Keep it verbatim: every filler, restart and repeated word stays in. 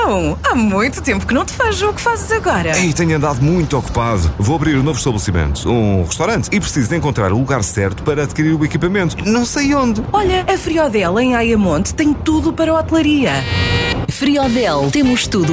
Então, há muito tempo que não te vejo. O que fazes agora? Ei, tenho andado muito ocupado. Vou abrir um novo estabelecimento, um restaurante, e preciso de encontrar o lugar certo para adquirir o equipamento. Não sei onde. Olha, a Friodel em Ayamonte tem tudo para hotelaria. Friodel, temos tudo